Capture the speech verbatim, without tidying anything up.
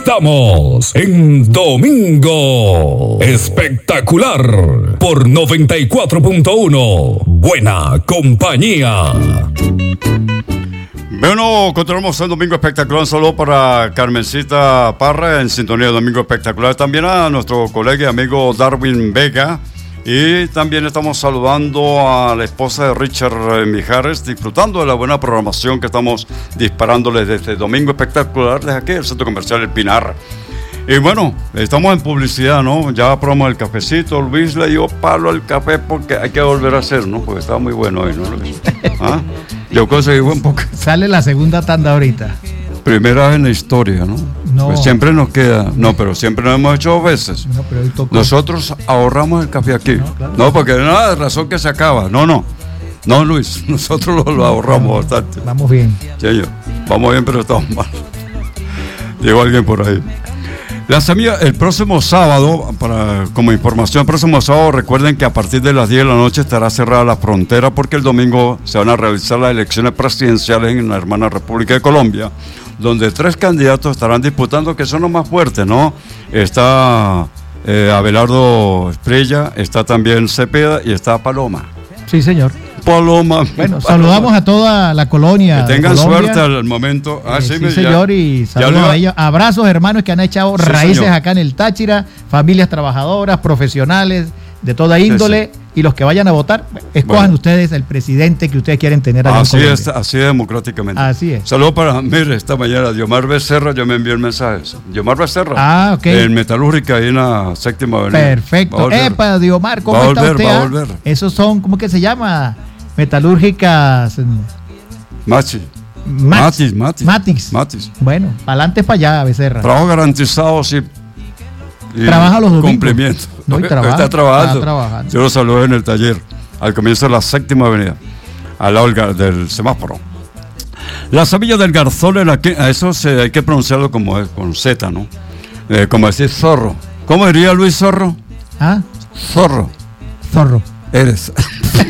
Estamos en Domingo Espectacular por noventa y cuatro punto uno. Buena compañía. Bueno, continuamos en Domingo Espectacular. Un saludo para Carmencita Parra en sintonía de Domingo Espectacular. También a nuestro colega y amigo Darwin Vega. Y también estamos saludando a la esposa de Richard Mijares, disfrutando de la buena programación que estamos disparándoles desde Domingo Espectacular, desde aquí, el Centro Comercial El Pinar. Y bueno, estamos en publicidad, ¿no? Ya probamos el cafecito. Luis le dio palo al café porque hay que volver a hacer, ¿no? Porque estaba muy bueno hoy, ¿no, Luis? ¿Ah? Yo conseguí buen poco. Sale la segunda tanda ahorita. Primera vez en la historia, ¿no? No. Pues siempre nos queda. No, pero siempre lo hemos hecho dos veces. No, pero hoy tocó. Nosotros ahorramos el café aquí. No, claro. No, porque no hay razón que se acaba. No, no. No, Luis, nosotros lo, lo ahorramos bastante. Vamos bien. Sí, yo. Vamos bien, pero estamos mal. Llegó alguien por ahí. La semilla, el próximo sábado, para, como información, el próximo sábado recuerden que a partir de las diez de la noche estará cerrada la frontera porque el domingo se van a realizar las elecciones presidenciales en la hermana República de Colombia, donde tres candidatos estarán disputando, que son los más fuertes, ¿no? Está eh, Abelardo Espriella, está también Cepeda y está Paloma. Sí, señor. Paloma. Bueno, Paloma. Saludamos a toda la colonia. Que tengan Colombia. suerte al momento. Ah, Eh, sí, sí, me, señor, ya, y ya saludos le- a ellos. Abrazos, hermanos, que han echado Sí, raíces señor. acá en el Táchira, familias trabajadoras, profesionales, de toda índole, Sí, y los que vayan a votar, escojan Bueno. ustedes el presidente que ustedes quieren tener allá Así en Colombia. es, así democráticamente. Así es. Saludos para, mire, esta mañana, Diomar Becerra, yo me envié el mensaje. Diomar Becerra. Ah, ok. En Metalúrgica, ahí en la séptima avenida. Va Perfecto. a volver. Epa, Diomar, ¿cómo Va a está volver, usted? va a ah? volver. Esos son, ¿cómo que se llama? Metalúrgicas. mm, Machi. Max- Matis, Matis. Matix. Matis. Bueno, para adelante, para allá, Becerra. Trabajo garantizado, sí. Y Trabaja los domingos. Cumplimiento. No, y trabaja, está trabajando. está trabajando. Yo lo saludé en el taller, al comienzo de la séptima avenida, al lado del, gar- del semáforo. La semilla del garzón, en la que- a eso se, hay que pronunciarlo como es, con Z, ¿no? Eh, como decir zorro. ¿Cómo diría Luis Zorro? Ah, Zorro. zorro. Eres.